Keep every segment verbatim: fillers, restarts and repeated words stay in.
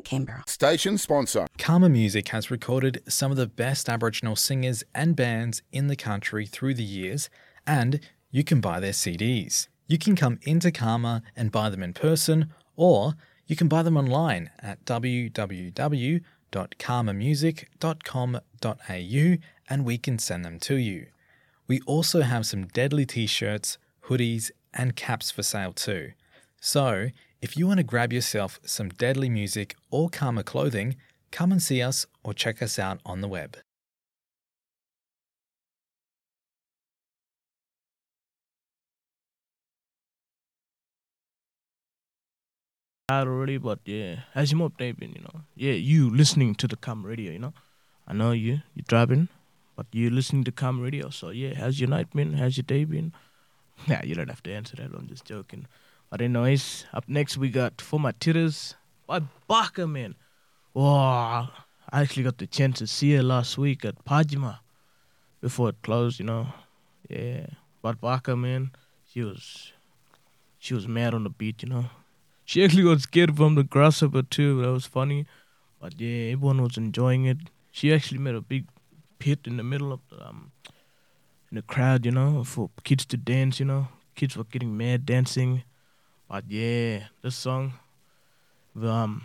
Canberra. Station sponsor. Karma Music has recorded some of the best Aboriginal singers and bands in the country through the years, and you can buy their C Ds. You can come into Karma and buy them in person, or you can buy them online at w w w dot karma music dot com dot a u and we can send them to you. We also have some deadly t-shirts, hoodies, and caps for sale too. So, if you want to grab yourself some deadly music or Karma clothing, come and see us or check us out on the web. Out already, but yeah, how's your mob day been, you know? Yeah, you listening to the Karma Radio, you know? I know you, you're driving, but you listening to Karma Radio, so yeah, how's your night been? How's your day been? Nah, you don't have to answer that, I'm just joking. But anyways, up next we got For My Titters by Baka, man. Wow, I actually got the chance to see her last week at Pajima before it closed, you know? Yeah, but Baka, man, she was, she was mad on the beat, you know? She actually got scared from the grasshopper too. That was funny. But yeah, everyone was enjoying it. She actually made a big pit in the middle of the um, in the crowd, you know, for kids to dance, you know. Kids were getting mad dancing. But yeah, this song, um,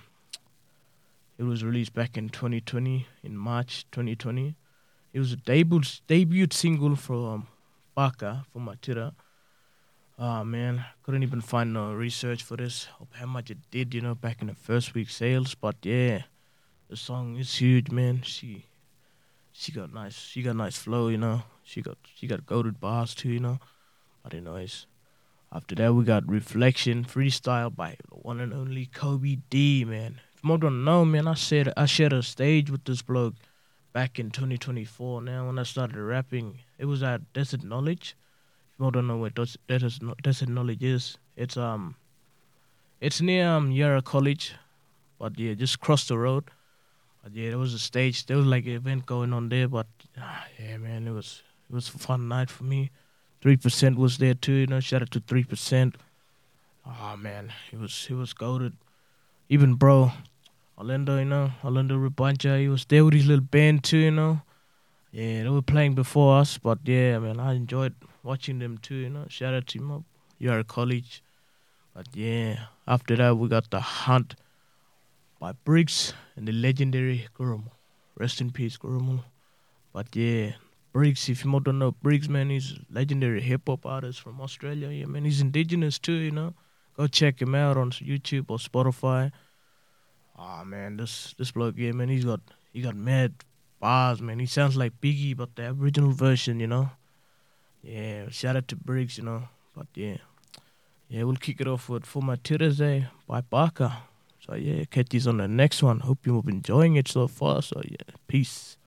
it was released back in twenty twenty, in March twenty twenty. It was a debut debut single from Baka, For My Tira. Oh man, couldn't even find no research for this of how much it did, you know, back in the first week sales. But yeah, the song is huge, man. She, she got nice, she got nice flow, you know. She got, she got goated bars too, you know. But anyways, after that we got Reflection Freestyle by the one and only Kobe D, man. If you don't know, man, I shared, I shared a stage with this bloke back in twenty twenty-four. Now when I started rapping, it was at Desert Knowledge. I don't know what Desert Knowledge is. It's um, it's near um Yarra College, but yeah, just cross the road. But yeah, there was a stage. There was like an event going on there. But ah, yeah, man, it was it was a fun night for me. Three percent was there too. You know, shout out to Three Percent. Oh man, it was it was goated. Even bro, Orlando, you know, Orlando Rubancha, he was there with his little band too. You know, yeah, they were playing before us. But yeah, man, I enjoyed watching them too, you know. Shout out to him up. You are at college. But yeah, after that we got The Hunt by Briggs and the legendary Gurumo. Rest in peace, Gurumo. But yeah, Briggs, if you don't know Briggs, man, he's a legendary hip hop artist from Australia. Yeah, man, he's indigenous too, you know. Go check him out on YouTube or Spotify. Ah oh, man, this this bloke, yeah, man, he's got he got mad bars, man. He sounds like Biggie, but the original version, you know. Yeah, shout out to Briggs, you know. But yeah, yeah, we'll kick it off with For My Titters eh, by Baka. So yeah, catch you on the next one. Hope you've been enjoying it so far. So yeah, peace.